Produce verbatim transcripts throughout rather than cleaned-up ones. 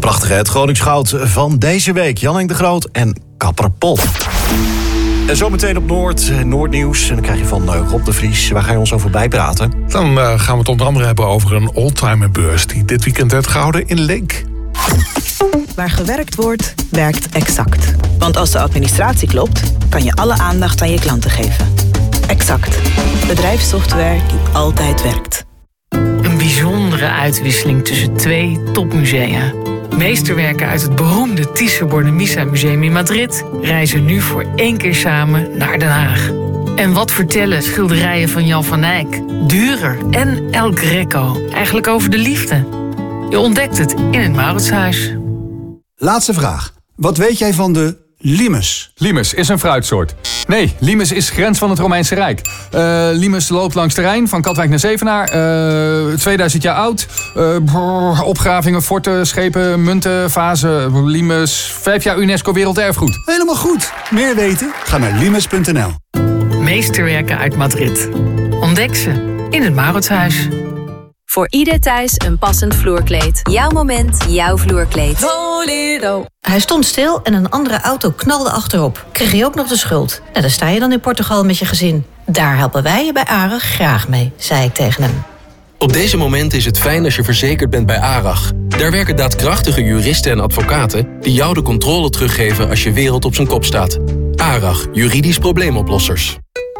prachtige het Gronings Goud van deze week. Jan-Henk de Groot en Kapper Pot. En zometeen op Noord, Noordnieuws. En dan krijg je van uh, Rob de Vries. Waar ga je ons over bijpraten? Dan uh, gaan we het onder andere hebben over een oldtimerbeurs die dit weekend werd gehouden in Leek. Waar gewerkt wordt, werkt Exact. Want als de administratie klopt, kan je alle aandacht aan je klanten geven. Exact. Bedrijfssoftware die altijd werkt. Een bijzondere uitwisseling tussen twee topmusea. Meesterwerken uit het beroemde Thyssen-Bornemisza Museum in Madrid reizen nu voor één keer samen naar Den Haag. En wat vertellen schilderijen van Jan van Eyck, Dürer en El Greco eigenlijk over de liefde? Je ontdekt het in het Mauritshuis. Laatste vraag. Wat weet jij van de limes? Limes is een fruitsoort. Nee, limes is grens van het Romeinse Rijk. Uh, limes loopt langs de Rijn, van Katwijk naar Zevenaar. Uh, tweeduizend jaar oud. Uh, brrr, opgravingen, forten, schepen, munten, vazen. Limes, vijf jaar UNESCO Werelderfgoed. Helemaal goed. Meer weten? Ga naar limes punt n l. Meesterwerken uit Madrid. Ontdek ze in het Mauritshuis. Voor ieder thuis een passend vloerkleed. Jouw moment, jouw vloerkleed. Volero. Hij stond stil en een andere auto knalde achterop. Kreeg je ook nog de schuld? En dan sta je dan in Portugal met je gezin. Daar helpen wij je bij ARAG graag mee, zei ik tegen hem. Op deze momenten is het fijn als je verzekerd bent bij ARAG. Daar werken daadkrachtige juristen en advocaten die jou de controle teruggeven als je wereld op zijn kop staat. ARAG, juridisch probleemoplossers.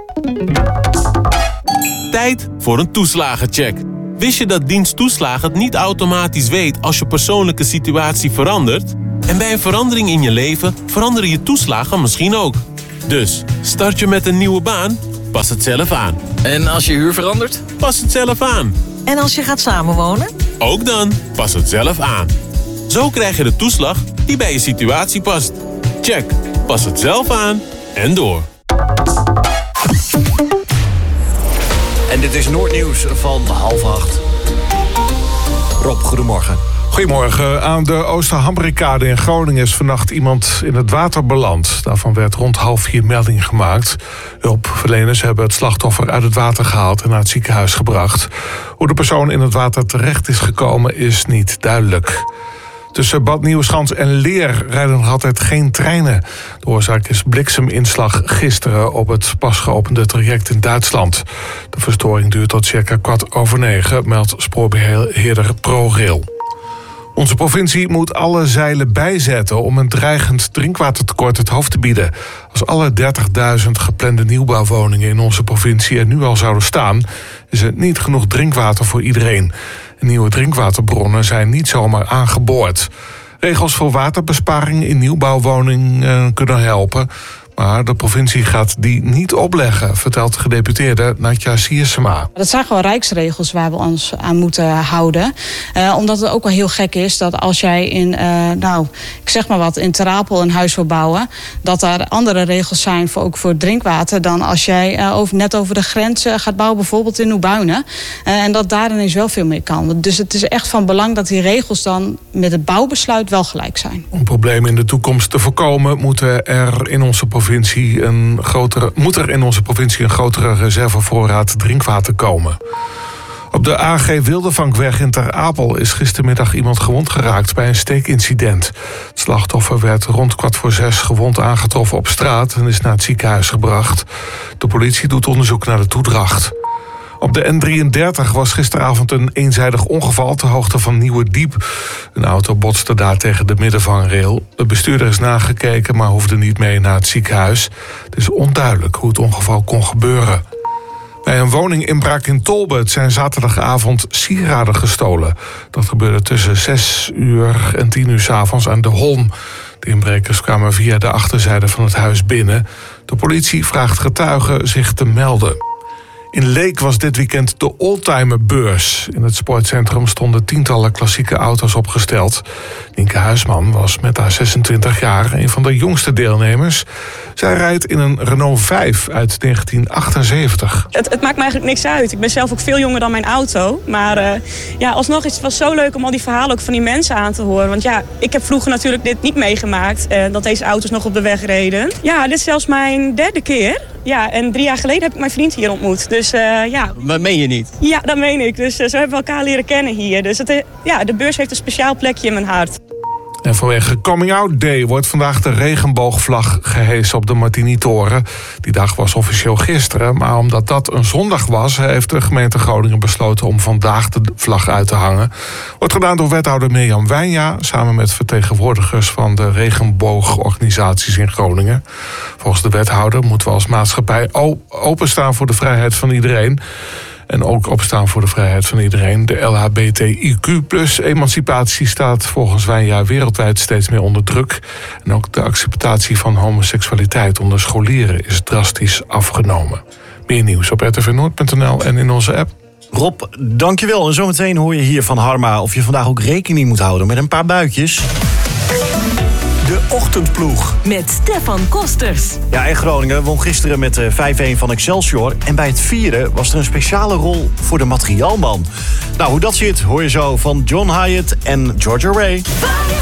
Tijd voor een toeslagencheck. Wist je dat dienst toeslagen het niet automatisch weet als je persoonlijke situatie verandert? En bij een verandering in je leven veranderen je toeslagen misschien ook. Dus, start je met een nieuwe baan? Pas het zelf aan. En als je huur verandert? Pas het zelf aan. En als je gaat samenwonen? Ook dan, pas het zelf aan. Zo krijg je de toeslag die bij je situatie past. Check, pas het zelf aan en door. En dit is Noordnieuws van half acht. Rob, goedemorgen. Goedemorgen. Aan de Oosterhambrikade in Groningen is vannacht iemand in het water beland. Daarvan werd rond half vier melding gemaakt. Hulpverleners hebben het slachtoffer uit het water gehaald en naar het ziekenhuis gebracht. Hoe de persoon in het water terecht is gekomen is niet duidelijk. Tussen Bad Nieuweschans en Leer rijden nog altijd geen treinen. De oorzaak is blikseminslag gisteren op het pas geopende traject in Duitsland. De verstoring duurt tot circa kwart over negen, meldt spoorbeheerder ProRail. Onze provincie moet alle zeilen bijzetten om een dreigend drinkwatertekort het hoofd te bieden. Als alle dertigduizend geplande nieuwbouwwoningen in onze provincie er nu al zouden staan, is er niet genoeg drinkwater voor iedereen. Nieuwe drinkwaterbronnen zijn niet zomaar aangeboord. Regels voor waterbesparing in nieuwbouwwoningen kunnen helpen, maar de provincie gaat die niet opleggen, vertelt de gedeputeerde Nadja Siersema. Dat zijn gewoon rijksregels waar we ons aan moeten houden. Uh, omdat het ook wel heel gek is dat als jij in, uh, nou, ik zeg maar wat, in Ter Apel een huis wil bouwen, dat daar andere regels zijn voor, ook voor drinkwater dan als jij uh, over, net over de grens uh, gaat bouwen, bijvoorbeeld in Nieuwbuinen. Uh, en dat daar ineens wel veel meer kan. Dus het is echt van belang dat die regels dan met het bouwbesluit wel gelijk zijn. Om problemen in de toekomst te voorkomen, moeten er in onze provincie Een grotere, moet er in onze provincie een grotere reservevoorraad drinkwater komen. Op de A G Wildevankweg in Ter Apel is gistermiddag iemand gewond geraakt bij een steekincident. Het slachtoffer werd rond kwart voor zes gewond aangetroffen op straat en is naar het ziekenhuis gebracht. De politie doet onderzoek naar de toedracht. Op de N drieëndertig was gisteravond een eenzijdig ongeval ter hoogte van Nieuwe Diep. Een auto botste daar tegen de middenvangrail. De bestuurder is nagekeken, maar hoefde niet mee naar het ziekenhuis. Het is onduidelijk hoe het ongeval kon gebeuren. Bij een woninginbraak in Tolbert zijn zaterdagavond sieraden gestolen. Dat gebeurde tussen zes uur en tien uur 's avonds aan de Holm. De inbrekers kwamen via de achterzijde van het huis binnen. De politie vraagt getuigen zich te melden. In Leek was dit weekend de oldtimerbeurs. In het sportcentrum stonden tientallen klassieke auto's opgesteld. Nienke Huisman was met haar zesentwintig jaar een van de jongste deelnemers. Zij rijdt in een Renault vijf uit negentien achtenzeventig. Het, het maakt me eigenlijk niks uit. Ik ben zelf ook veel jonger dan mijn auto. Maar uh, ja, alsnog is het wel zo leuk om al die verhalen ook van die mensen aan te horen. Want ja, ik heb vroeger natuurlijk dit niet meegemaakt. Uh, dat deze auto's nog op de weg reden. Ja, dit is zelfs mijn derde keer. Ja, en drie jaar geleden heb ik mijn vriend hier ontmoet. Dus uh, ja. Maar meen je niet? Ja, dat meen ik. Dus uh, zo hebben we elkaar leren kennen hier. Dus het, uh, ja, de beurs heeft een speciaal plekje in mijn hart. En vanwege Coming Out Day wordt vandaag de regenboogvlag gehesen op de Martini-toren. Die dag was officieel gisteren, maar omdat dat een zondag was, heeft de gemeente Groningen besloten om vandaag de vlag uit te hangen. Wordt gedaan door wethouder Mirjam Wijnja, samen met vertegenwoordigers van de regenboogorganisaties in Groningen. Volgens de wethouder moeten we als maatschappij openstaan voor de vrijheid van iedereen. En ook opstaan voor de vrijheid van iedereen. De L H B T I Q plus emancipatie staat volgens Wijnja wereldwijd steeds meer onder druk. En ook de acceptatie van homoseksualiteit onder scholieren is drastisch afgenomen. Meer nieuws op r t v noord punt n l en in onze app. Rob, dankjewel. En zometeen hoor je hier van Harma of je vandaag ook rekening moet houden met een paar buitjes. De Ochtendploeg. Met Stefan Kosters. Ja, en Groningen won gisteren met vijf-een van Excelsior. En bij het vieren was er een speciale rol voor de materiaalman. Nou, hoe dat zit hoor je zo van John Hyatt en Georgia Ray.